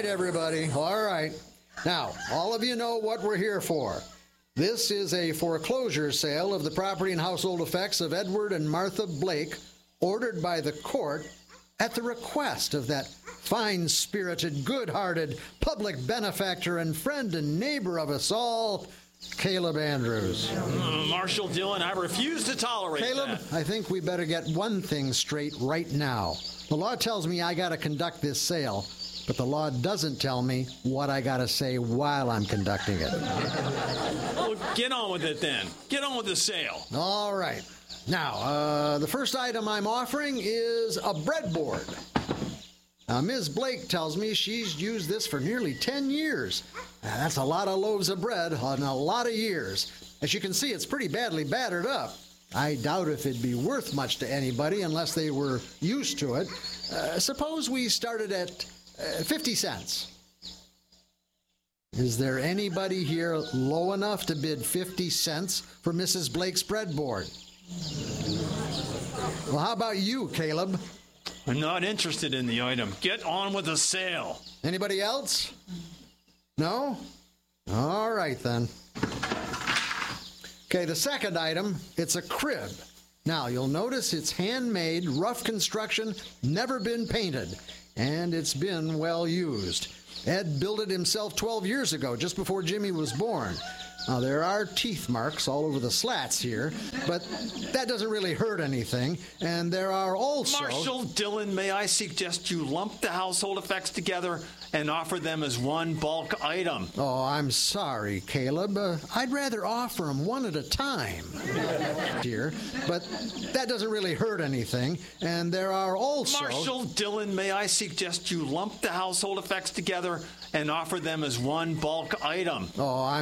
right, everybody. All right. Now, all of you know what we're here for. This is a foreclosure sale of the property and household effects of Edward and Martha Blake, ordered by the court at the request of that fine-spirited, good-hearted, public benefactor and friend and neighbor of us all, Caleb Andrews. Marshal Dillon, I refuse to tolerate Caleb, that. I think we better get one thing straight right now. The law tells me I got to conduct this sale, but the law doesn't tell me what I got to say while I'm conducting it. Well, get on with it then. Get on with the sale. All right. Now, the first item I'm offering is a breadboard. Now, Ms. Blake tells me she's used this for nearly 10 years. Now, that's a lot of loaves of bread in a lot of years. As you can see, it's pretty badly battered up. I doubt if it'd be worth much to anybody unless they were used to it. Suppose we started at 50 cents. Is there anybody here low enough to bid 50 cents for Mrs. Blake's breadboard? Well, how about you, Caleb? I'm not interested in the item. Get on with the sale. Anybody else? No? All right, then. Okay, the second item, it's a crib. Now, you'll notice it's handmade, rough construction, never been painted, and it's been well used. Ed built it himself 12 years ago, just before Jimmy was born. Now, there are teeth marks all over the slats here, but that doesn't really hurt anything. And there are also... Marshal Dillon, may I suggest you lump the household effects together and offer them as one bulk item? Oh, I'm sorry, Caleb. I'd rather offer them one at a time here, but that doesn't really hurt anything. And there are also... Marshal Dillon, may I suggest you lump the household effects together and offer them as one bulk item? Oh,